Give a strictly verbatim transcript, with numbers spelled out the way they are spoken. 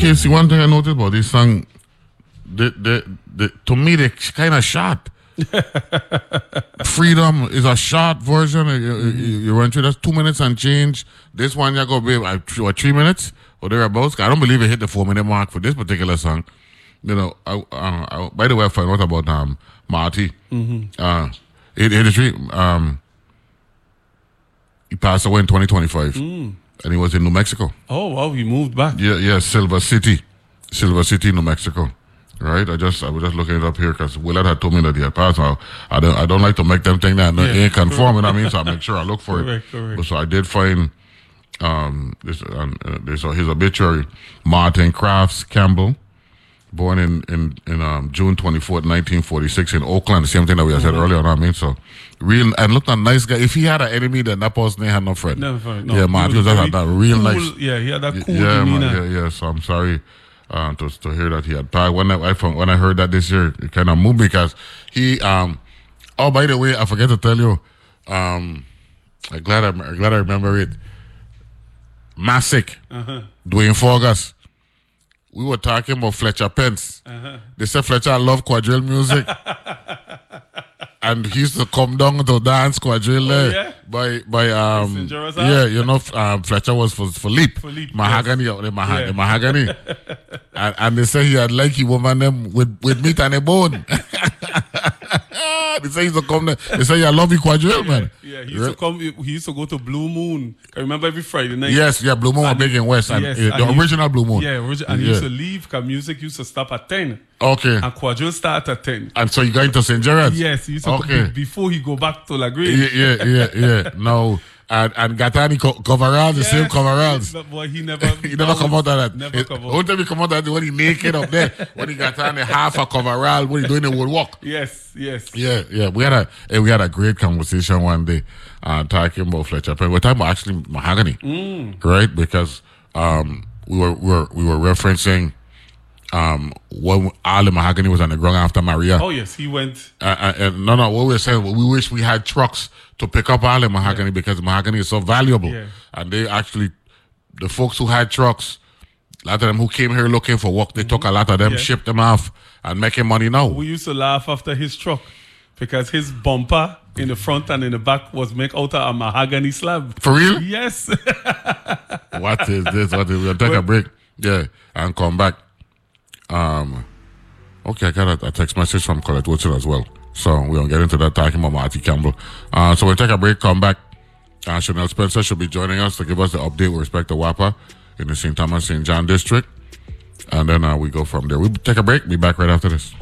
Okay, see, one thing I noticed about this song, the, the, the, to me, they kind of short. Freedom is a short version. You, mm-hmm. you, you run through that's two minutes and change. This one, you go be like what, three minutes or thereabouts. I don't believe it hit the four minute mark for this particular song. You know, I, uh, I, by the way, I found out about um, Marty. Mm-hmm. Uh, it, it, um, he passed away in twenty twenty-five. Mm. And he was in New Mexico. Oh, wow, he moved back. Yeah, yeah, Silver City. Silver City, New Mexico. Right? I just I was just looking it up here because Willard had told me that he had passed. I, I don't I don't like to make them think that yeah, it ain't conforming. I mean, so I make sure I look for correct, it. Correct. But so I did find um this uh, this uh, his obituary. Martin Crafts Campbell, born in in in um, June twenty-fourth, nineteen forty-six in Oakland. The same thing that we had said mm-hmm. earlier. I mean, so real and looked a nice guy. If he had an enemy, then that person ain't had no friend. Never, no. Yeah, Martin was, was just that real cool, nice. Yeah, he had that cool yeah, demeanor. Man, yeah, yeah. So I'm sorry. Uh, to to hear that he had passed. When I, I when I heard that this year, it kind of moved me because he. Um, oh, by the way, I forget to tell you. Um, I'm glad I, I'm glad I remember it. Masick, uh-huh. Dwayne Forgas. We were talking about Fletcher Pence. Uh-huh. They said Fletcher loved quadrille music. And he used to come down to dance quadrille oh, yeah? by by um yeah you know um, Fletcher was for for Leap, for Leap mahogany yes. the, maha- yeah. the mahogany and, and they say he had like he woman them with, with meat and a bone. They say he used to come there. They say, I love you quadrille, yeah, man. Yeah, he used to come. He used to go to Blue Moon. I remember every Friday night. Yes, yeah, Blue Moon was big in West. And, yes, uh, the and original he, Blue Moon. Yeah, origi- and yeah. he used to leave because music used to stop at ten. Okay. And quadrille start at ten. And so you got into Saint Gerard's? Yes, he used to okay. be, before he go back to La Grave. Yeah, yeah, yeah, yeah. No. And, and Gatani co- coveralls, the yes, same coveralls. But boy, he never he never come out of that. Never it, come out. Only time he come out of that when he naked up there. When he got on the half a coverall, when he doing the woodwalk. Yes, yes. Yeah, yeah. We had a we had a great conversation one day uh, talking about Fletcher Pence. We were talking about actually mahogany, mm. right? Because um, we were we were we were referencing um, when all the mahogany was on the ground after Maria. Oh yes, he went. Uh, uh, and no, no. What we were saying, we wish we had trucks to pick up all the mahogany yeah. because mahogany is so valuable. Yeah. And they actually, the folks who had trucks, a lot of them who came here looking for work, they mm-hmm. took a lot of them, yeah. shipped them off, and making money now. We used to laugh after his truck because his bumper in the front and in the back was made out of a mahogany slab. For real? Yes. What is this? What is, we'll take but, a break. Yeah, and come back. Um, okay, I got a, a text message from Colette Woodson as well. So we're going to get into that talking about Marty Campbell. Uh, so we'll take a break, come back. Uh, Chanel Spencer should be joining us to give us the update with respect to W A P A in the Saint Thomas, Saint John district. And then uh, we go from there. We'll take a break. Be back right after this.